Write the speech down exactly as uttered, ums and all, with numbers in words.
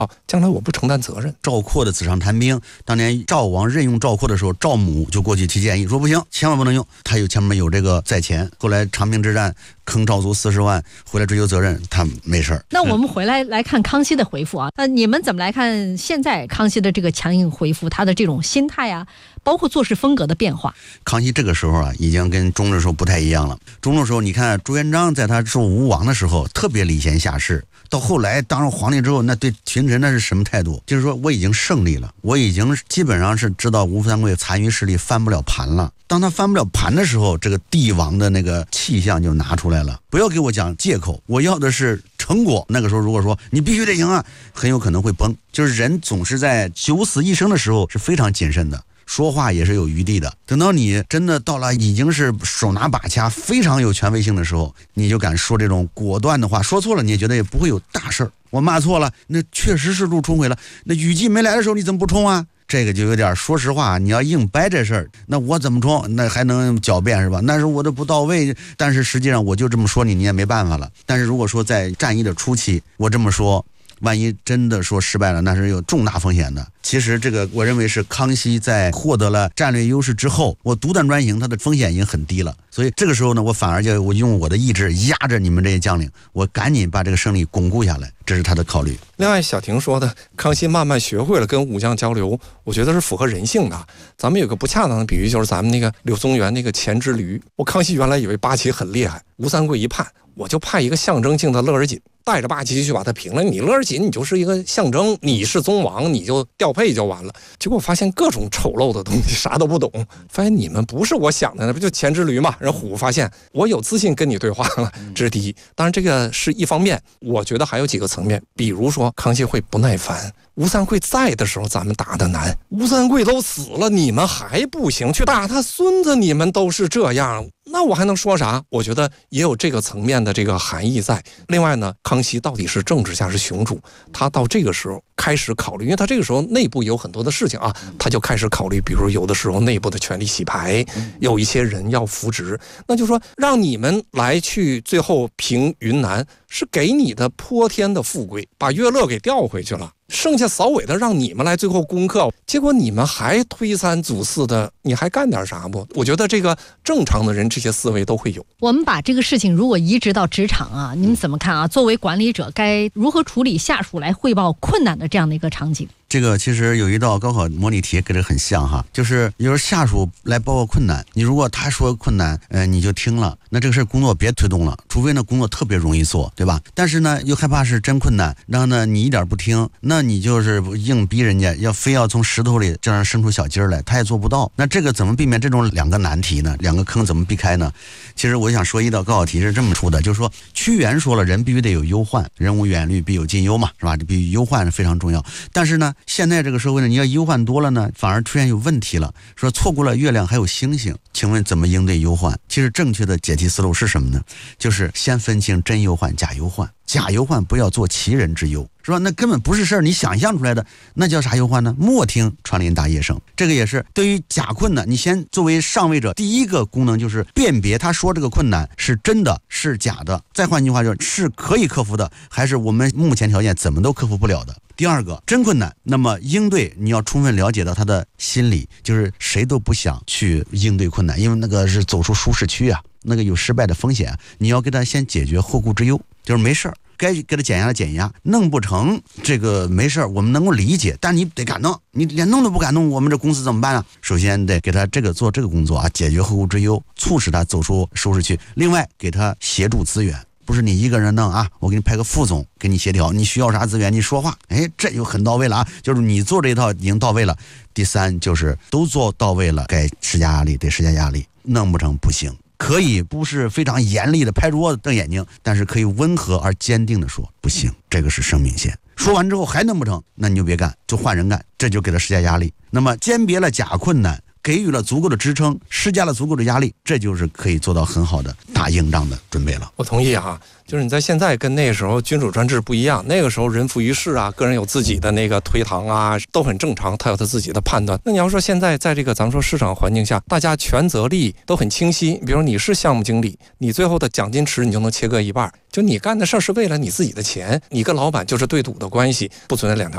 哦，将来我不承担责任。 赵括的纸上谈兵，当年赵王任用赵括的时候，赵母就过去提建议说不行，千万不能用，他有前面有这个在前。后来长平之战坑赵族四十万，回来追究责任，他没事。 那我们回来来看康熙的回复啊，呃，你们怎么来看现在康熙的这个强硬回复，他的这种心态啊，包括做事风格的变化？ 康熙这个时候啊，已经跟中的时候不太一样了。中的时候，你看朱元璋在他做吴王的时候，特别礼贤下士。到后来当上皇帝之后，那对群臣那是什么态度？就是说我已经胜利了，我已经基本上是知道吴三桂残余势力翻不了盘了。当他翻不了盘的时候，这个帝王的那个气象就拿出来了。不要给我讲借口，我要的是成果。那个时候如果说你必须得赢啊，很有可能会崩。就是人总是在九死一生的时候是非常谨慎的，说话也是有余地的。等到你真的到了已经是手拿把掐非常有权威性的时候，你就敢说这种果断的话。说错了你也觉得也不会有大事儿，我骂错了，那确实是路冲毁了，那雨季没来的时候你怎么不冲啊？这个就有点，说实话，你要硬掰这事儿，那我怎么冲？那还能狡辩是吧？那是我的不到位，但是实际上我就这么说你，你也没办法了。但是如果说在战役的初期，我这么说，万一真的说失败了，那是有重大风险的。其实这个我认为是康熙在获得了战略优势之后，我独断专行，它的风险已经很低了。所以这个时候呢，我反而就我用我的意志压着你们这些将领，我赶紧把这个胜利巩固下来，这是他的考虑。 另外，小婷说的康熙慢慢学会了跟武将交流，我觉得是符合人性的。咱们有个不恰当的比喻，就是咱们那个柳宗元那个前之驴。我康熙原来以为八旗很厉害，吴三桂一判，我就派一个象征性的勒尔锦带着八旗去把他平了。你勒尔锦你就是一个象征，你是宗王你就调配就完了。结果发现各种丑陋的东西，啥都不懂。发现你们不是我想的，那不就前之驴嘛？人虎发现我有自信跟你对话了，这是第一。当然这个是一方面，我觉得还有几个层面，比如说康熙会不耐烦。吴三桂在的时候咱们打得难，吴三桂都死了你们还不行，去打他孙子你们都是这样，那我还能说啥？我觉得也有这个层面的这个含义在。另外呢，康熙到底是政治家是雄主，他到这个时候开始考虑，因为他这个时候内部有很多的事情啊，他就开始考虑，比如有的时候内部的权力洗牌，有一些人要扶植，那就说让你们来去最后平云南，是给你的泼天的富贵，把乐乐给调回去了，剩下扫尾的让你们来最后攻克，结果你们还推三阻四的，你还干点啥不？我觉得这个正常的人这些思维都会有。 我们把这个事情如果移植到职场啊，你们怎么看啊？作为管理者该如何处理下属来汇报困难的这样的一个场景？ 这个其实有一道高考模拟题跟这很像哈，就是有时候下属来报告困难，你如果他说困难，呃，你就听了，那这个事工作别推动了，除非呢工作特别容易做，对吧？但是呢又害怕是真困难，然后呢你一点不听，那你就是硬逼人家，要非要从石头里这样生出小鸡来，他也做不到。那这个怎么避免这种两个难题呢？两个坑怎么避开呢？其实我想说一道高考题是这么出的，就是说屈原说了，人必须得有忧患，人无远虑必有近忧嘛，是吧？这必须忧患是非常重要。但是呢现在这个社会呢，你要忧患多了呢，反而出现有问题了，说错过了月亮还有星星，请问怎么应对忧患？其实正确的解题思路是什么呢？就是先分清真忧患假忧患，假忧患不要做其人之忧，是吧？那根本不是事儿，你想象出来的，那叫啥忧患呢？莫听穿林打叶声。这个也是对于假困难，你先作为上位者，第一个功能就是辨别他说这个困难是真的是假的，再换一句话就是是可以克服的，还是我们目前条件怎么都克服不了的。第二个，真困难，那么应对你要充分了解到他的心理，就是谁都不想去应对困难，因为那个是走出舒适区啊，那个有失败的风险，你要给他先解决后顾之忧，就是没事儿，该给他减压的减压，弄不成这个没事儿，我们能够理解，但你得敢弄，你连弄都不敢弄，我们这公司怎么办啊？首先得给他这个做这个工作啊，解决后顾之忧，促使他走出舒适区。另外，给他协助资源。不是你一个人弄啊，我给你派个副总给你协调，你需要啥资源你说话，哎，这就很到位了啊，就是你做这一套已经到位了。第三就是都做到位了，该施加压力得施加压力，弄不成不行，可以不是非常严厉的拍桌子瞪眼睛，但是可以温和而坚定的说不行，这个是生命线。说完之后还弄不成，那你就别干，就换人干，这就给他施加压力。那么鉴别了假困难，给予了足够的支撑，施加了足够的压力，这就是可以做到很好的打硬仗的准备了。 我同意哈，就是你在现在跟那个时候君主专制不一样，那个时候人浮于事啊，个人有自己的那个推搪啊，都很正常，他有他自己的判断。那你要说现在在这个咱们说市场环境下，大家权责利都很清晰，比如你是项目经理，你最后的奖金池你就能切割一半，就你干的事儿是为了你自己的钱，你跟老板就是对赌的关系，不存在两条